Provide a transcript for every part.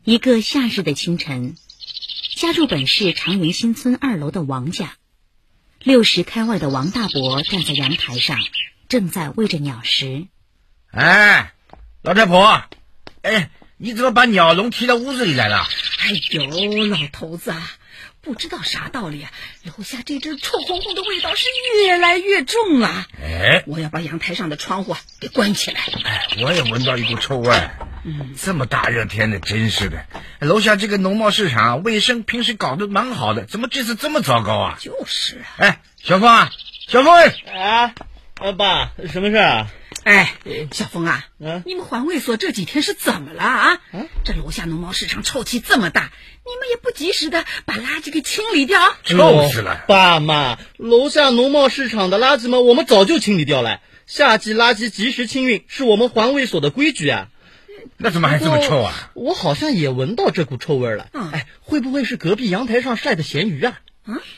一个夏日的清晨，家住本市长源新村2楼的王家，60开外的王大伯站在阳台上，正在喂着鸟食。 哎，老太婆，你怎么把鸟笼踢到屋子里来了？ 哎呦，老头子啊，不知道啥道理啊，楼下这只臭烘烘的味道是越来越重了。我要把阳台上的窗户给关起来。 我也闻到一股臭味。这么大热天的，真是的。楼下这个农贸市场卫生平时搞得蛮好的，怎么这次这么糟糕啊？ 就是啊。 小凤啊，小凤！ 爸，什么事啊？ 小峰啊，你们环卫所这几天是怎么了啊？这楼下农贸市场臭气这么大，你们也不及时的把垃圾给清理掉？ 臭死了！ 爸妈，楼下农贸市场的垃圾嘛，我们早就清理掉了。夏季垃圾及时清运是我们环卫所的规矩啊。 那怎么还这么臭啊？ 我好像也闻到这股臭味了。会不会是隔壁阳台上晒的咸鱼啊？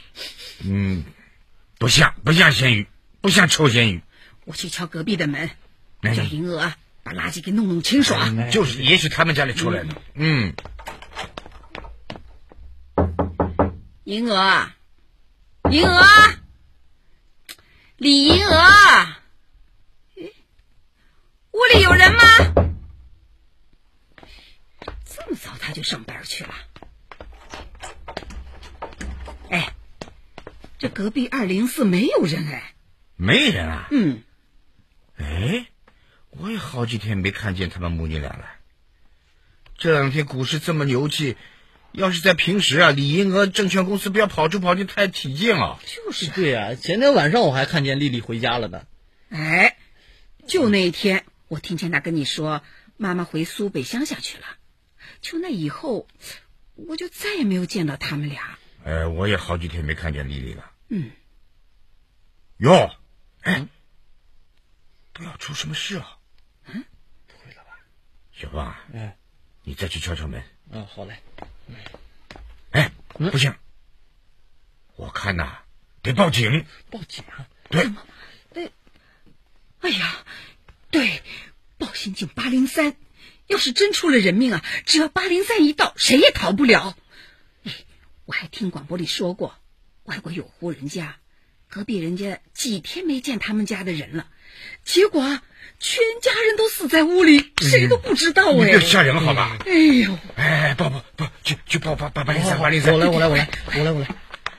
不像咸鱼，不像臭咸鱼。 我去敲隔壁的门，叫银娥把垃圾给弄清爽。 就是，也许他们家里出来的。 银娥，李银娥，屋里有人吗？这么早他就上班去了。这隔壁204没有人。 没人啊？我也好几天没看见他们母女俩了。这2天股市这么牛气，要是在平时啊，李银娥证券公司不要跑出跑进太起劲了。 就是对啊，前天晚上我还看见丽丽回家了呢。 就那一天我听见她跟你说妈妈回苏北乡下去了，就那以后我就再也没有见到他们俩。 我也好几天没看见丽丽了。不要出什么事啊？ 不会了吧？ 小芳，你再去敲敲门。 好嘞。 不行，我看得报警。 报警啊？ 对。 对，报刑警803。要是真出了人命啊，只要803一到，谁也逃不了。我还听广播里说过，外国有户人家，隔壁人家几天没见他们家的人了，结果全家人都死在屋里，谁都不知道。 你别吓人了好吧？报去报803。 我来。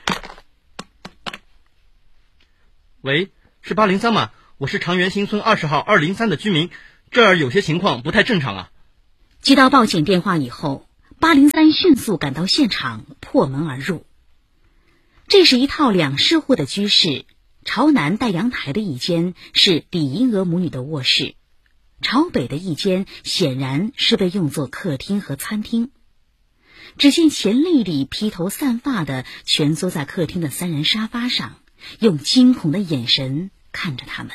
喂，是803吗？我是长源新村20号203的居民，这儿有些情况不太正常啊。 接到报警电话以后，803迅速赶到现场，破门而入。这是一套2室户的居室，朝南带阳台的一间是李银娥母女的卧室，朝北的一间显然是被用作客厅和餐厅。只见钱丽丽披头散发的蜷缩在客厅的3人沙发上，用惊恐的眼神看着他们。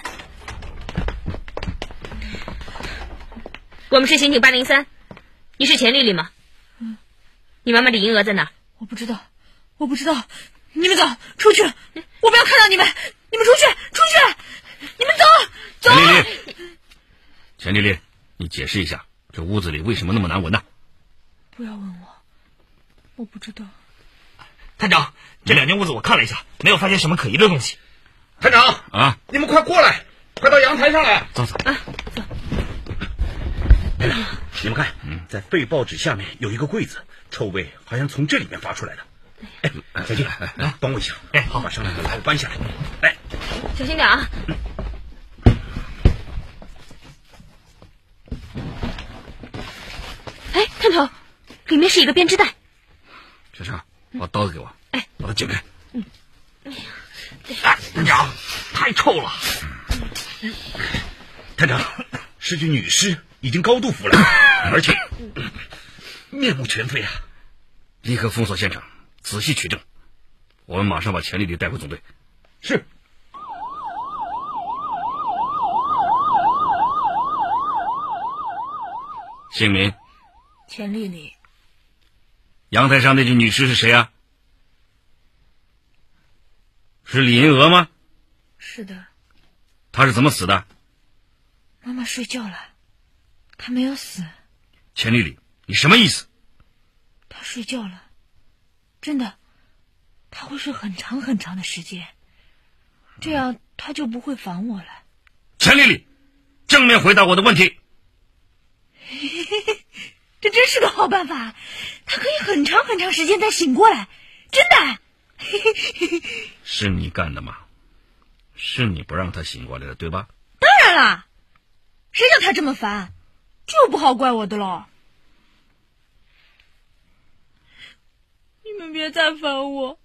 我们是刑警803，你是钱丽丽吗？你妈妈李银娥在哪？ 我不知道，你们走，出去！我不要看到你们，你们出去！你们走！ 钱丽丽，你解释一下，这屋子里为什么那么难闻呢？ 不要问我不知道。 探长，这2间屋子我看了一下，没有发现什么可疑的东西。 探长你们快过来，快到阳台上来。 走。 走。你们看，在废报纸下面有一个柜子，臭味好像从这里面发出来的。小静，来帮我一下。好，把上面的老搬下来。 小心点啊！探头，里面是一个编织袋。 小强，把刀子给我，把它剪开。 探长，太臭了。探长，是具女尸，已经高度腐烂，而且面目全非啊！ 立刻封锁现场，仔细取证。我们马上把钱丽丽带回总队。 是。 姓名？ 钱丽丽。 阳台上那具女尸是谁啊？是李银娥吗？ 是的。 她是怎么死的？ 妈妈睡觉了，她没有死。 钱丽丽，你什么意思？ 睡觉了，真的，他会睡很长很长的时间，这样他就不会烦我了。 钱丽丽，正面回答我的问题。 这真是个好办法，他可以很长很长时间才醒过来，真的。 是你干的吗？是你不让他醒过来的，对吧？ 当然啦，谁叫他这么烦，这不好怪我的喽。你们别再烦我，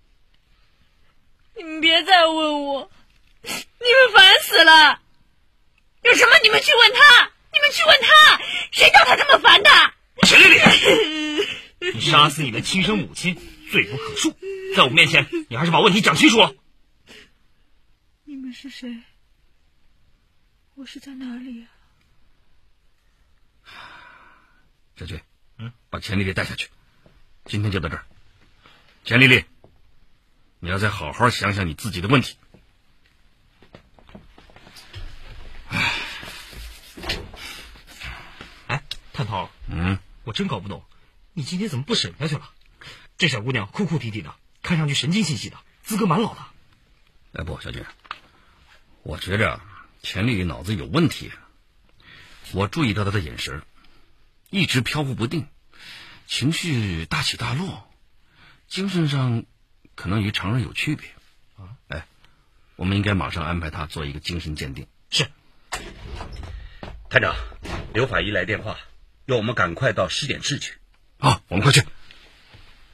你们别再问我，你们烦死了。有什么你们去问他，你们去问他，谁叫他这么烦的？ 钱丽丽， 你杀死你的亲生母亲，罪不可恕，在我面前你还是把问题讲清楚了。 你们是谁？我是在哪里啊？ 小军，把钱丽丽带下去，今天就到这儿。钱丽丽，你要再好好想想你自己的问题。 哎，探头，我真搞不懂，你今天怎么不审下去了？这小姑娘哭哭啼啼的，看上去神经兮兮的，资格蛮老的。 哎不，小军，我觉着钱丽丽脑子有问题。我注意到她的眼神一直飘忽不定，情绪大起大落，精神上可能与常人有区别。哎，我们应该马上安排她做一个精神鉴定。 是。 探长，刘法医来电话，要我们赶快到尸检室去。 好，我们快去。